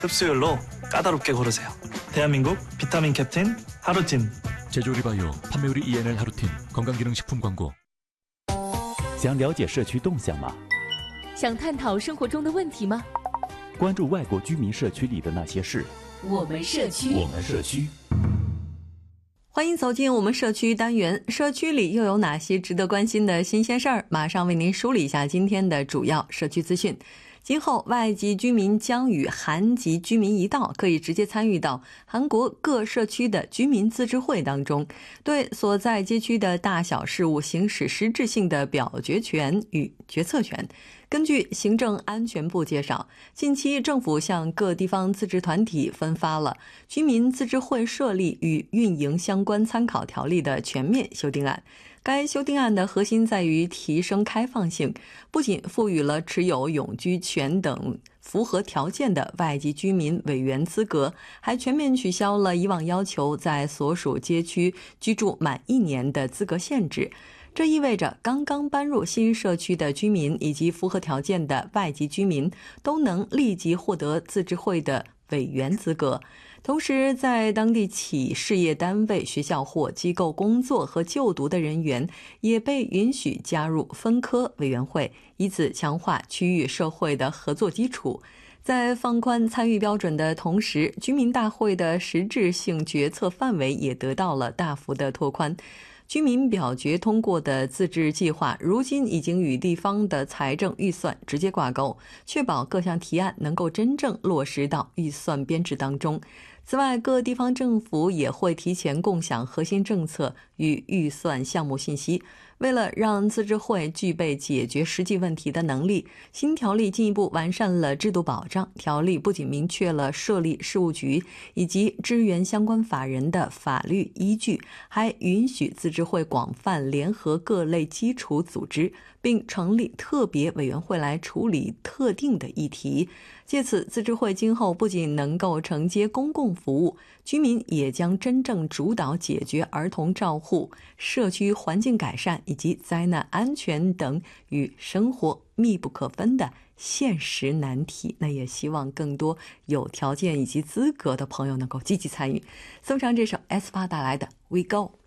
흡수율로 까다롭게 고르세요. 대한민국 비타민 캡틴 하루틴. 제조리 바이오 판매율이 ENL 하루틴 건강기능식품 광고. 想了解社区动向吗？ 想探讨生活中的问题吗？ 关注外国居民社区里的那些事。 我们社区， 我们社区。 欢迎走进我们社区单元，社区里又有哪些值得关心的新鲜事儿？马上为您梳理一下今天的主要社区资讯。今后外籍居民将与韩籍居民一道，可以直接参与到韩国各社区的居民自治会当中，对所在街区的大小事务行使实质性的表决权与决策权。根据行政安全部介绍，近期政府向各地方自治团体分发了居民自治会设立与运营相关参考条例的全面修订案。该修订案的核心在于提升开放性，不仅赋予了持有永居权等符合条件的外籍居民委员资格，还全面取消了以往要求在所属街区居住满1年的资格限制。这意味着刚刚搬入新社区的居民以及符合条件的外籍居民都能立即获得自治会的委员资格。同时，在当地企事业单位、学校或机构工作和就读的人员也被允许加入分科委员会，以此强化区域社会的合作基础。在放宽参与标准的同时，居民大会的实质性决策范围也得到了大幅的拓宽。居民表决通过的自治计划，如今已经与地方的财政预算直接挂钩，确保各项提案能够真正落实到预算编制当中。此外，各地方政府也会提前共享核心政策与预算项目信息。为了让自治会具备解决实际问题的能力，新条例进一步完善了制度保障。条例不仅明确了设立事务局以及支援相关法人的法律依据，还允许自治会广泛联合各类基础组织，并成立特别委员会来处理特定的议题。借此，自治会今后不仅能够承接公共服务，居民也将真正主导解决儿童照护、社区环境改善以及灾难安全等与生活密不可分的现实难题。那也希望更多有条件以及资格的朋友能够积极参与。送上这首 aespa 带来的 We Go。